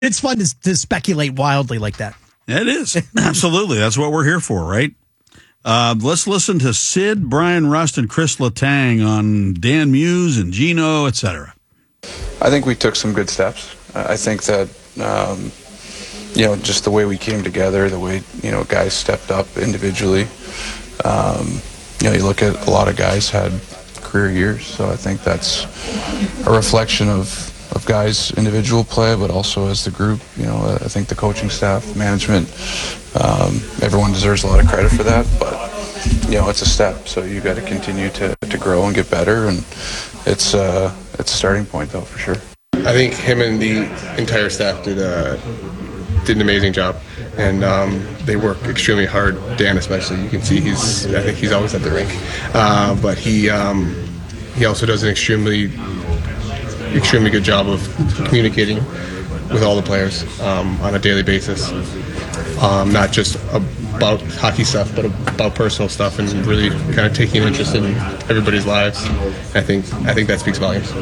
It's fun to speculate wildly like that. It is. Absolutely. That's what we're here for, right? Let's listen to Sid, Brian Rust, and Chris Letang on Dan Muse and Gino, etc. I think we took some good steps. I think that, just the way we came together, the way, guys stepped up individually. You look at a lot of guys had career years, so I think that's a reflection of guys' individual play, but also as the group. I think the coaching staff, management, everyone deserves a lot of credit for that, but it's a step, so you got to continue to grow and get better, and it's a starting point though, for sure. I think him and the entire staff did an amazing job, and they work extremely hard. Dan especially, you can see I think he's always at the rink, but he also does an extremely good job of communicating with all the players on a daily basis, not just about hockey stuff, but about personal stuff, and really kind of taking an interest in everybody's lives. I think that speaks volumes.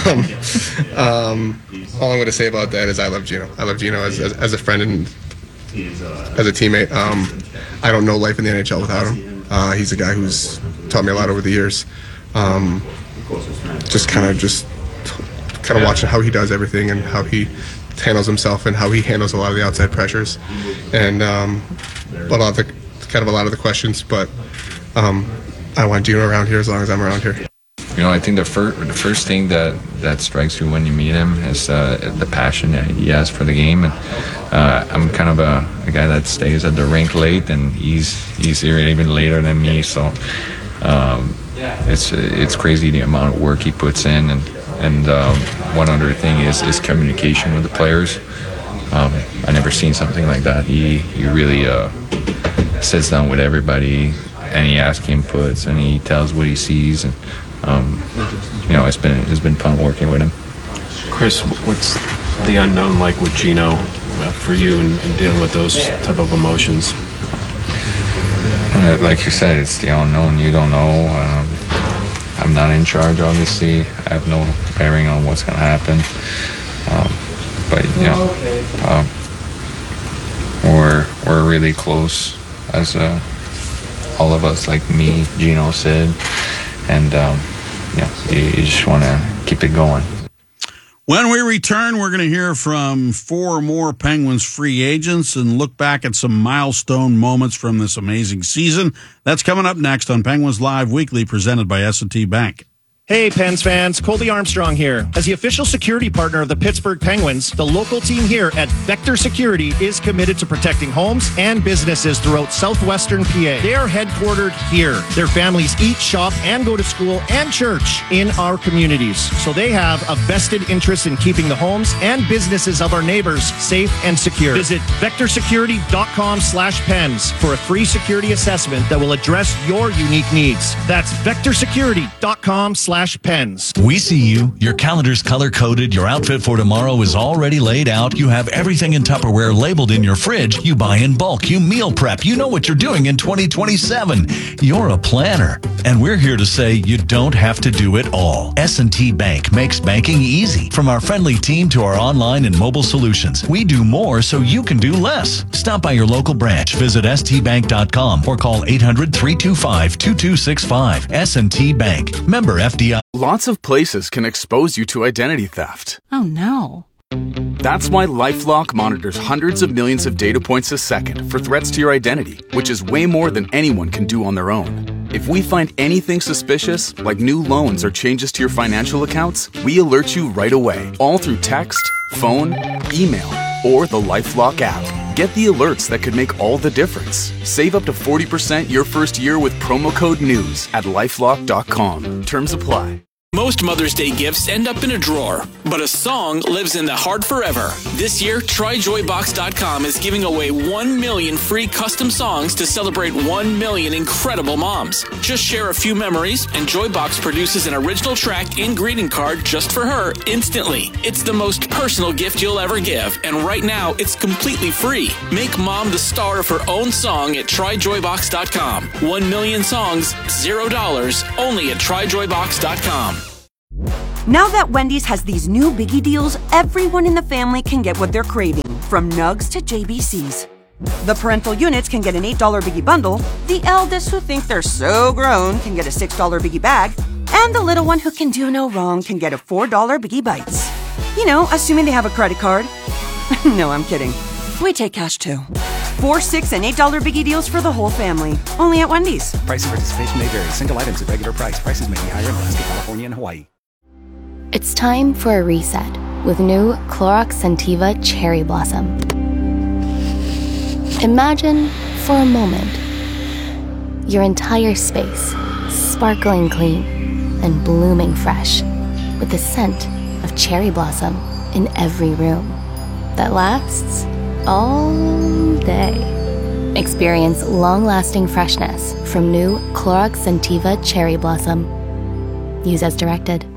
All I'm going to say about that is I love Gino. I love Gino as a friend and as a teammate. I don't know life in the NHL without him. He's a guy who's taught me a lot over the years. Just kind of watching how he does everything and how he handles himself and how he handles a lot of the outside pressures and a lot of the questions. But I want Gino around here as long as I'm around here. I think the first thing that strikes you when you meet him is the passion that he has for the game. And I'm kind of a guy that stays at the rink late, and he's here even later than me. So it's crazy the amount of work he puts in. And one other thing is communication with the players. I never seen something like that. He really sits down with everybody, and he asks inputs, and he tells what he sees. And it's been fun working with him. Chris, what's the unknown like with Gino for you and dealing with those type of emotions? Like you said, it's the unknown. You don't know. I'm not in charge, obviously. I have no bearing on what's going to happen. But we're really close as all of us, like me, Gino, Sid, and you just want to keep it going. When we return, we're going to hear from 4 more Penguins free agents and look back at some milestone moments from this amazing season. That's coming up next on Penguins Live Weekly, presented by S&T Bank. Hey, Pens fans, Colby Armstrong here. As the official security partner of the Pittsburgh Penguins, the local team here at Vector Security is committed to protecting homes and businesses throughout southwestern PA. They are headquartered here. Their families eat, shop, and go to school and church in our communities. So they have a vested interest in keeping the homes and businesses of our neighbors safe and secure. Visit vectorsecurity.com/pens for a free security assessment that will address your unique needs. That's vectorsecurity.com/pens. We see you. Your calendar's color-coded. Your outfit for tomorrow is already laid out. You have everything in Tupperware labeled in your fridge. You buy in bulk. You meal prep. You know what you're doing in 2027. You're a planner. And we're here to say you don't have to do it all. S&T Bank makes banking easy. From our friendly team to our online and mobile solutions, we do more so you can do less. Stop by your local branch. Visit stbank.com or call 800-325-2265. S&T Bank. Member FDIC. Lots of places can expose you to identity theft. Oh no. That's why LifeLock monitors hundreds of millions of data points a second for threats to your identity, which is way more than anyone can do on their own. If we find anything suspicious, like new loans or changes to your financial accounts, we alert you right away, all through text, phone, email, or the LifeLock app. Get the alerts that could make all the difference. Save up to 40% your first year with promo code NEWS at LifeLock.com. Terms apply. Most Mother's Day gifts end up in a drawer, but a song lives in the heart forever. This year, TryJoyBox.com is giving away 1 million free custom songs to celebrate 1 million incredible moms. Just share a few memories, and Joybox produces an original track and greeting card just for her instantly. It's the most personal gift you'll ever give, and right now, it's completely free. Make mom the star of her own song at TryJoyBox.com. 1 million songs, $0, only at TryJoyBox.com. Now that Wendy's has these new biggie deals, everyone in the family can get what they're craving, from nugs to JBCs. The parental units can get an $8 biggie bundle, the eldest who think they're so grown can get a $6 biggie bag, and the little one who can do no wrong can get a $4 biggie bites. You know, assuming they have a credit card. No, I'm kidding. We take cash too. 4, $6, and $8 biggie deals for the whole family. Only at Wendy's. Price and participation may vary. Single items at regular price. Prices may be higher in Alaska, California, and Hawaii. It's time for a reset with new Clorox Scentiva Cherry Blossom. Imagine, for a moment, your entire space sparkling clean and blooming fresh with the scent of cherry blossom in every room that lasts all day. Experience long-lasting freshness from new Clorox Scentiva Cherry Blossom. Use as directed.